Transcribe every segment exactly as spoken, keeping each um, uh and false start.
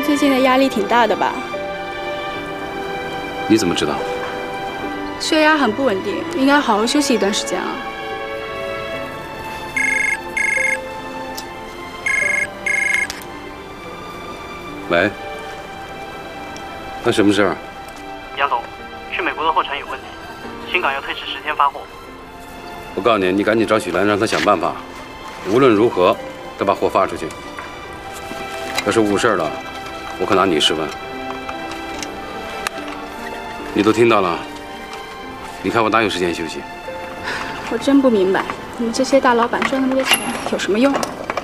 您最近的压力挺大的吧？ 你怎么知道？ 血压很不稳定，应该好好休息一段时间啊。 喂，那什么事儿？ 杨总，去美国的货船有问题，新港要推迟十天发货。 我告诉你，你赶紧找许兰，让他想办法，无论如何得把货发出去。要是误事了，我可拿你试问。你都听到了，你看我哪有时间休息？ 我真不明白，你们这些大老板赚那么多钱有什么用？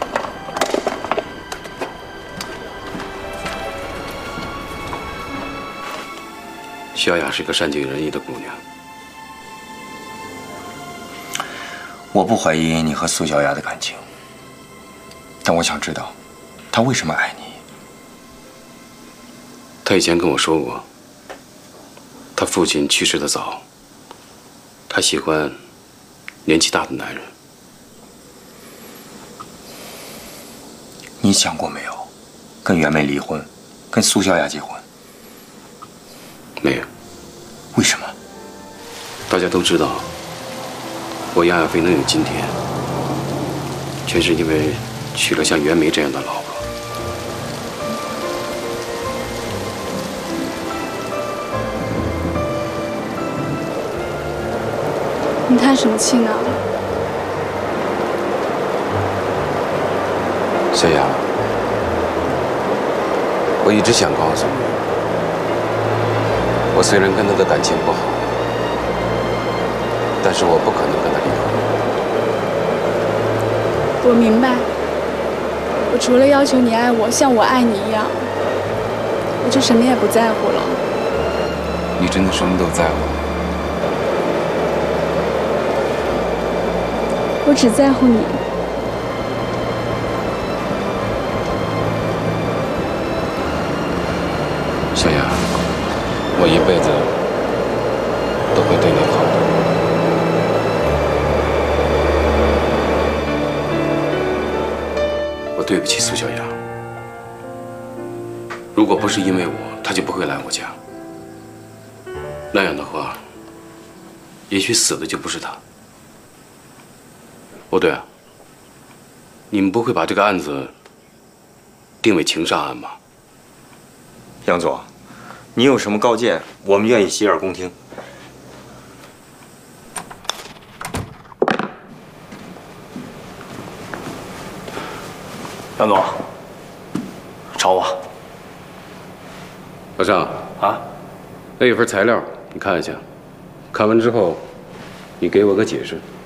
萧雅是个善解人意的姑娘。 我不怀疑你和苏小雅的感情，但我想知道，她为什么爱你？ 她以前跟我说过，她父亲去世的早，她喜欢年纪大的男人。 你想过没有，跟袁梅离婚，跟苏小雅结婚？ 没有。 为什么？ 大家都知道，我杨亚飞能有今天，全是因为娶了像袁梅这样的老婆。 你叹什么气呢？ 小雅，我一直想告诉你，我虽然跟他的感情不好，但是我不可能跟他离婚。 我明白，我除了要求你爱我，像我爱你一样，我就什么也不在乎了。 你真的什么都在乎？ 我只在乎你。 小雅，我一辈子都会对你好的。我对不起苏小雅，如果不是因为我，她就不会来我家。那样的话，也许死的就不是她。哦，对啊，你们不会把这个案子定为情杀案吧？ 杨总，你有什么高见，我们愿意洗耳恭听。 杨总，找我。 老张啊， 那有份材料，你看一下，看完之后，你给我个解释。